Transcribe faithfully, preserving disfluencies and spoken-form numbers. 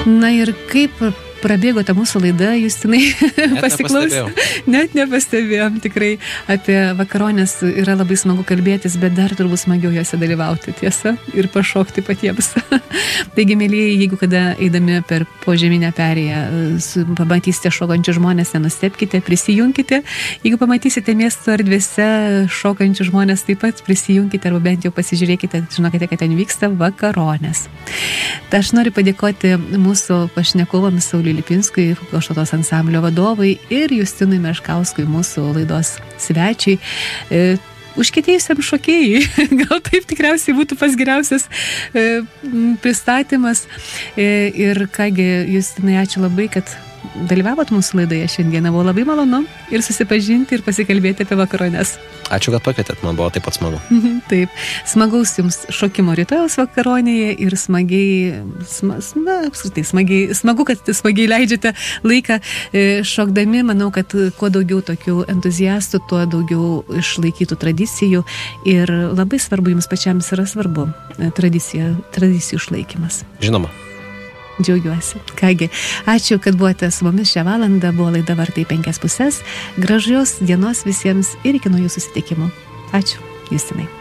Na ir kaip prabėgo ta mūsų laida, Justinai, pasiklausė. Net nepastebėjom, tikrai apie vakaronės yra labai smagu kalbėtis, bet dar turbūt smagiau juose dalyvauti, tiesa, ir pašokti patiems. Taigi, mėlyjei, jeigu kada eidami per požeminę perėją pamatysite šokančių žmonės, nenustepkite, prisijunkite. Jeigu pamatysite miesto erdvėse šokančių žmonės, taip pat prisijunkite arba bent jau pasižiūrėkite, žinokite, kad ten vyksta vakaronės. Tai aš noriu padėkoti mūsų pašnekovams Sauliui Lipinskui, Goštatos ansamblio vadovui, ir Justinui Meškauskui, mūsų laidos svečiui, e, užkietėjusiam šokėjui. Gal taip tikriausiai būtų pats geriausias e, pristatymas. E, ir kągi, Justinai, ačiū labai, kad dalyvavot mūsų laidoje šiandieną. Buvo labai malonu ir susipažinti ir pasikalbėti apie vakarones. Ačiū, kad pakvietėt, man buvo taip pat smagu. Taip, smagaus jums šokimo rytojaus vakaronėje ir smagiai, sma, na, apskritai, smagiai, smagu, kad smagiai leidžiate laiką šokdami. Manau, kad kuo daugiau tokių entuziastų, tuo daugiau išlaikytų tradicijų ir labai svarbu, jums pačiams yra svarbu tradicija, tradicijų išlaikymas. Žinoma. Džiaugiuosi. Kągi, ačiū, kad buvote su mumis šią valandą, buvo laida Vartai penkias pusės. Gražios dienos visiems ir iki naujų susitikimų. Ačiū, Justinai.